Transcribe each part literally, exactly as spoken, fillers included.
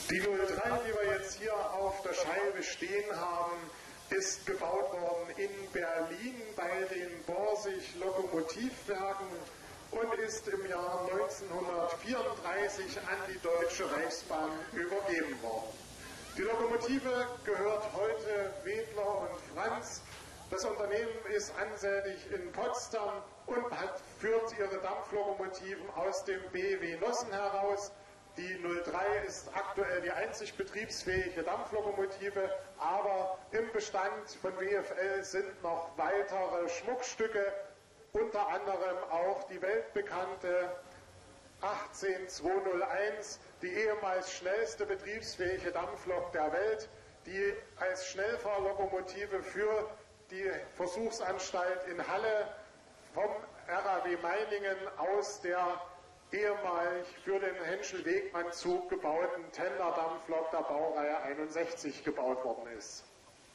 Die null drei, die wir jetzt hier auf der Scheibe stehen haben, ist gebaut worden in Berlin bei den Borsig Lokomotivwerken und ist im Jahr neunzehnhundertvierunddreißig an die Deutsche Reichsbahn übergeben worden. Die Lokomotive gehört heute Wedler und Franz. Das Unternehmen ist ansässig in Potsdam und hat, führt ihre Dampflokomotiven aus dem B W Nossen heraus. Die null drei ist aktuell die einzig betriebsfähige Dampflokomotive, aber im Bestand von W F L sind noch weitere Schmuckstücke, unter anderem auch die weltbekannte achtzehn zweihunderteins, die ehemals schnellste betriebsfähige Dampflok der Welt, die als Schnellfahrlokomotive für die Versuchsanstalt in Halle vom R A W Meiningen aus der ehemalig für den Henschel-Wegmann-Zug gebauten Tenderdampflok der Baureihe einundsechzig gebaut worden ist.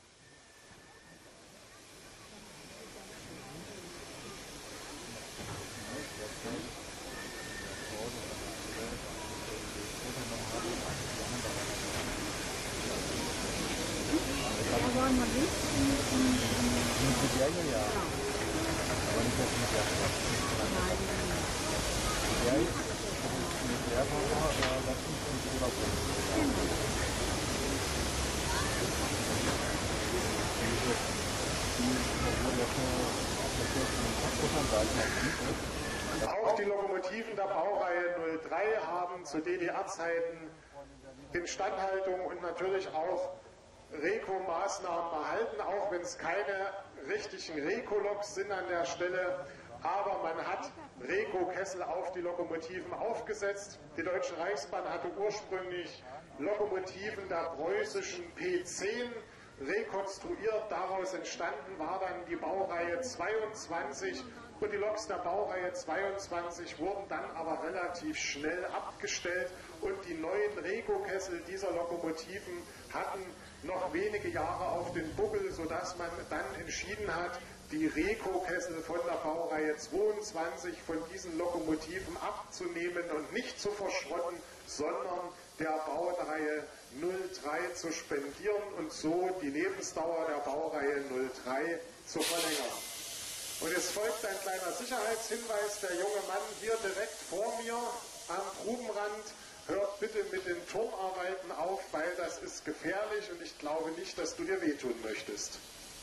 Da waren wir nicht in, in, in, in Sibirien, ja. Aber nicht das mit der Stadt. Nein. Der ist mit der Fahrer, da lass uns uns Urlaub Auch die Lokomotiven der Baureihe null drei haben zu D D R-Zeiten Instandhaltung und natürlich auch Reko-Maßnahmen erhalten, auch wenn es keine richtigen Reko-Loks sind an der Stelle. Aber man hat Reko-Kessel auf die Lokomotiven aufgesetzt. Die Deutsche Reichsbahn hatte ursprünglich Lokomotiven der preußischen P zehn rekonstruiert. Daraus entstanden war dann die Baureihe zweiundzwanzig und die Loks der Baureihe zweiundzwanzig wurden dann aber relativ schnell abgestellt und die neuen Reko-Kessel dieser Lokomotiven hatten noch wenige Jahre auf den Buckel, sodass man dann entschieden hat, die Reko-Kessel von der Baureihe zweiundzwanzig von diesen Lokomotiven abzunehmen und nicht zu verschrotten, sondern der Baureihe null drei zu spendieren und so die Lebensdauer der Baureihe null drei zu verlängern. Und es folgt ein kleiner Sicherheitshinweis. Der junge Mann hier direkt vor mir am Grubenrand hört bitte mit den Turmarbeiten auf, weil das ist gefährlich und ich glaube nicht, dass du dir wehtun möchtest.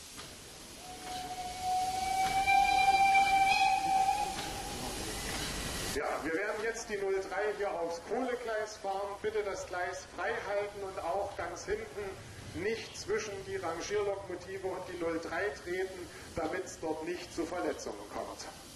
Ja, wir werden jetzt die null drei hier aufs Kohlegleis fahren. Bitte das Gleis frei halten und auch ganz hinten nicht zwischen die Rangierlokomotive und die null drei treten, damit es dort nicht zu Verletzungen kommt.